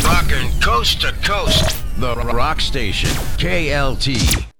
Rockin' coast to coast. The Rock Station, KLT.